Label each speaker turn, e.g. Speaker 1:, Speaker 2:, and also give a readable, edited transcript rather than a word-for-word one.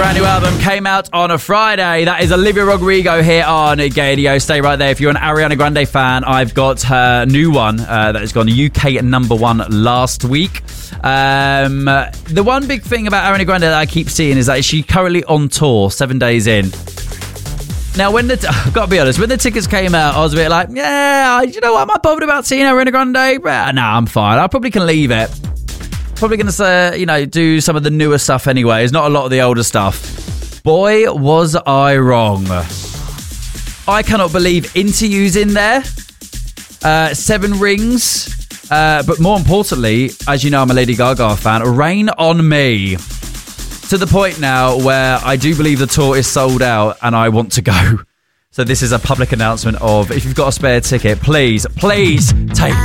Speaker 1: brand new album came out on a Friday. That is Olivia Rodrigo here on Gaydio. Stay right there. If you're an Ariana Grande fan, I've got her new one that has gone UK number one last week. The one big thing about Ariana Grande that I keep seeing is that she's currently on tour, 7 days in. Now, I've got to be honest, when the tickets came out, I was a bit like, you know what, am I bothered about seeing Ariana Grande? Nah, I'm fine. I probably can leave it. Probably going to say, do some of the newer stuff anyway. It's not a lot of the older stuff. Boy, was I wrong. I cannot believe Interview's in there. 7 Rings. But more importantly, as you know, I'm a Lady Gaga fan. Rain on Me. To the point now where I do believe the tour is sold out and I want to go. So this is a public announcement of, if you've got a spare ticket, please take